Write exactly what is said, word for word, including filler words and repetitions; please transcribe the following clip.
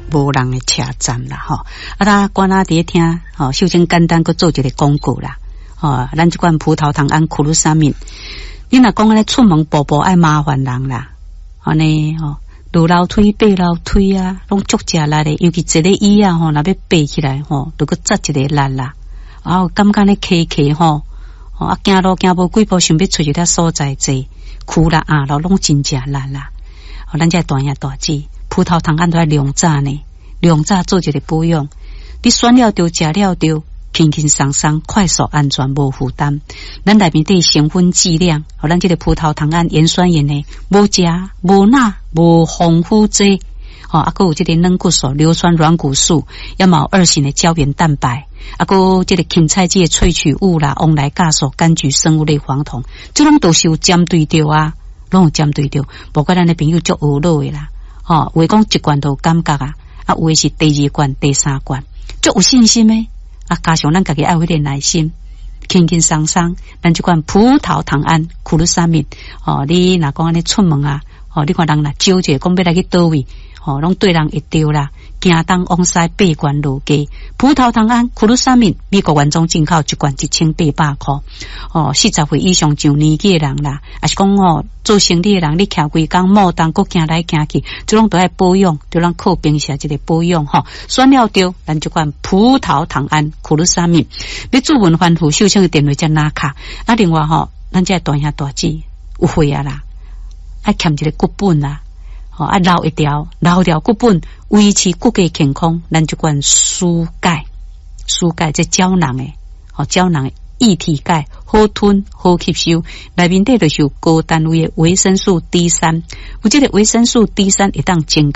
无人的车站啦吼。啊，咱管啊伫听吼，首先简单个做一个广告啦。哦，咱即款葡萄糖胺库鲁沙敏，你若讲安尼出门步步爱麻烦人啦，安尼吼，路楼梯、爬楼梯啊，拢足食力的，尤其一个椅啊吼，若要爬起来吼，都个扎一个力啦，啊，感觉咧磕磕吼，啊，行路行无几步，想要出一条所在坐，苦啦啊，路拢真食力啦。哦，咱这大爷大姐，葡萄糖胺都要量早呢，量早做一个保养，你选了着，食了着。轻轻松松、快速、安全、无负担。咱内面对成分剂量，和咱这个葡萄糖胺盐酸盐呢，无食、无钠、无丰富剂，哦，啊，还有这个软骨素、硫酸软骨素，也有二型的胶原蛋白，啊，还有这个芹菜剂的萃取物啦、翁来酵素、柑橘生物类黄酮，这拢都是有针对着啊，拢有针对着。无怪咱的朋友足懊恼的啦，哦，有的讲一罐都有感觉啊，啊，有的是第二罐、第三罐，足有信心的。啊，加上咱家己爱有点耐心，轻轻松松，咱这款葡萄糖胺库鲁沙敏，哦，你若讲安尼出门啊，哦，你看人若招者讲要来去倒位，哦，拢对人会着啦，行东往西八关路街，葡萄糖胺库鲁沙敏，美国原装进口一罐一千八百块，哦，四十岁以上上年纪的人啦，还是讲哦。做生理的人，你徛规工莫当，搁行来行去，这种都爱保养，就咱靠平时一个保养吼。选了着，咱就款葡萄糖胺库鲁沙敏，要注文番户首先的电话才拿卡。啊，另外吼，咱这大兄大姐有血啊啦，爱欠一个骨本啦，吼啊留一条，留条骨本，维持骨骼健康，咱就款输钙，输钙这胶囊诶，吼胶囊诶。液体钙好吞好吸收，内面底就是有高单位的维生素 D 三，有这个维生素 D 三会当增